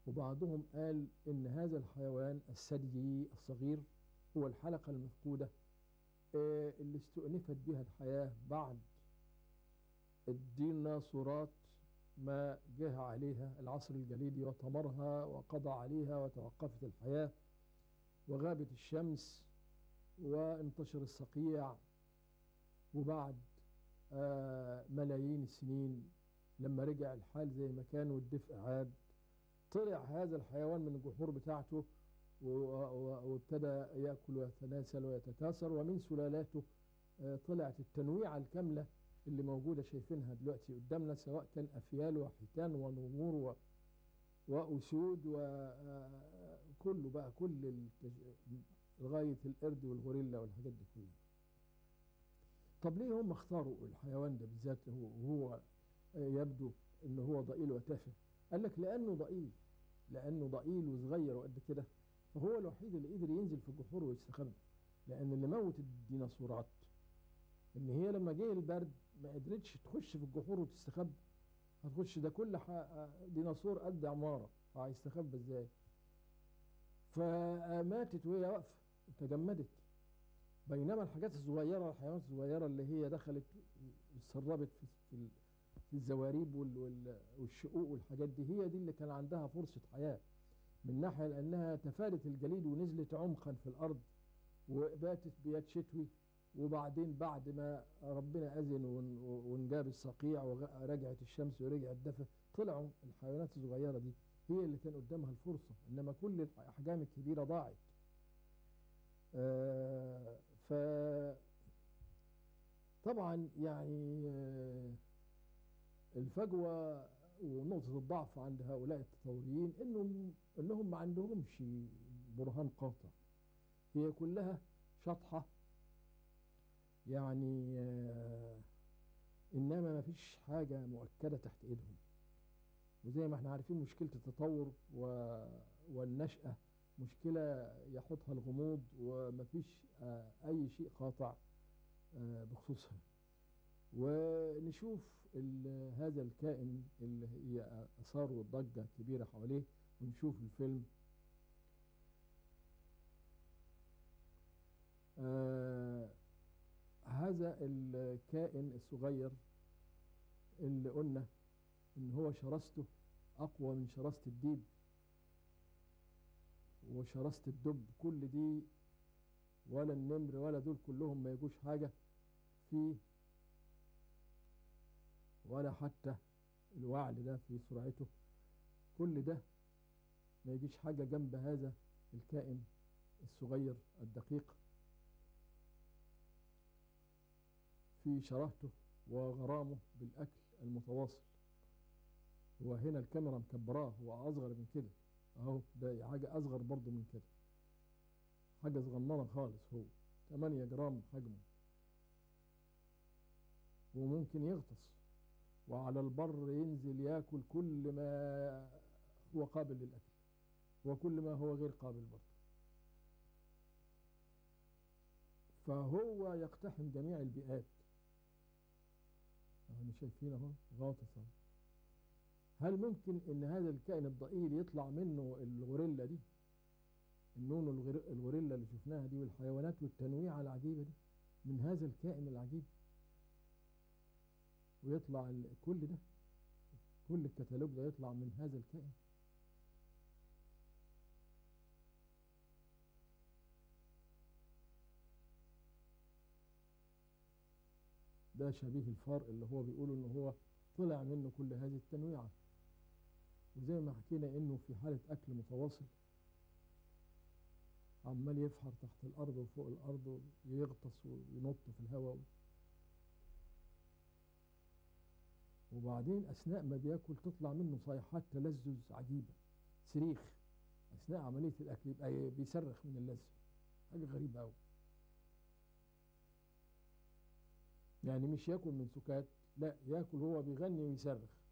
وبعضهم قال إن هذا الحيوان الثديي الصغير هو الحلقة المفقودة اللي استؤنفت بها الحياة بعد الديناصورات ما جه عليها العصر الجليدي وطمرها وقضى عليها وتوقفت الحياة وغابت الشمس وانتشر الصقيع. وبعد ملايين السنين لما رجع الحال زي ما كان والدفء عاد، طلع هذا الحيوان من الجحور بتاعته وابتدى يأكل ويتناسل ويتكاثر، ومن سلالاته طلعت التنويعة الكاملة اللي موجودة شايفينها دلوقتي قدامنا، سواء كان أفيال وحيتان ونمور وأسود وكله بقى لغاية القرد والغوريلا والحاجات دي كلها. طب ليه هم اختاروا الحيوان ده بالذات وهو يبدو ان هو ضئيل وتافه؟ قال لك لانه ضئيل وصغير وقد كده، فهو الوحيد اللي قدر ينزل في الجحور ويستخبى. لان اللي موت الديناصورات ان هي لما جه البرد ما قدرتش تخش في الجحور وتستخبى. هتخش ده كل ديناصور قد عمارة، فهيستخبى ازاي؟ فماتت وهي واقفة وتجمدت. بينما الحاجات الصغيرة، الحيوانات الصغيرة اللي هي دخلت واتسربت في الزواريب والشقوق والحاجات دي، هي دي اللي كان عندها فرصة حياة، من ناحية لأنها تفادت الجليد ونزلت عمقا في الأرض وباتت بيد شتوي. وبعدين بعد ما ربنا أذن وانجاب الصقيع ورجعت الشمس ورجع الدفا، طلعوا الحيوانات الصغيرة دي هي اللي كان قدامها الفرصة، إنما كل الأحجام الكبيرة ضاعت. فطبعا يعني الفجوة ونقطة الضعف عند هؤلاء التطوريين انهم ما عندهمش برهان قاطع، هي كلها شطحة يعني، انما ما فيش حاجة مؤكدة تحت ايدهم. وزي ما احنا عارفين مشكلة التطور والنشأة مشكلة يحطها الغموض وما فيش اي شيء قاطع بخصوصها. ونشوف هذا الكائن اللي هي أثار ضجة كبيرة حواليه، ونشوف الفيلم. هذا الكائن الصغير اللي قلنا إن هو شراسته أقوى من شراسة الديب وشراسة الدب، كل دي ولا النمر ولا دول كلهم ما يجوش حاجة فيه، ولا حتى الوعل ده في سرعته، كل ده ما يجيش حاجة جنب هذا الكائن الصغير الدقيق في شراهته وغرامه بالأكل المتواصل. هو هنا الكاميرا مكبراه، هو أصغر من كده أهو، ده حاجة أصغر برضو من كده، حاجة صغننة خالص، هو 8 جرام حجمه، وممكن يغطس وعلى البر ينزل ياكل كل ما هو قابل للأكل وكل ما هو غير قابل برضه. فهو يقتحم جميع البيئات. احنا شايفين اهو غاطس. هل ممكن ان هذا الكائن الضئيل يطلع منه الغوريلا دي، النون الغوريلا اللي شفناها دي، والحيوانات والتنويعة العجيبة دي من هذا الكائن العجيب، ويطلع كل ده، كل الكتالوج ده يطلع من هذا الكائن؟ ده شبيه الفار اللي هو بيقولوا ان هو طلع منه كل هذه التنويعة. وزي ما حكينا انه في حالة اكل متواصل، عمال يفحر تحت الارض وفوق الارض ويغطس وينط في الهواء، وبعدين اثناء ما بياكل تطلع منه صيحات تلذذ عجيبة، صريخ اثناء عملية الاكل، يبقى بيصرخ من اللذة، حاجة غريبة قوي. يعني مش ياكل من سكات، لا، ياكل هو بيغني ويصرخ.